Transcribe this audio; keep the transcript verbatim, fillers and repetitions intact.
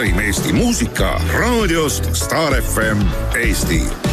parim Eesti muusika raadiost Star F M Eesti.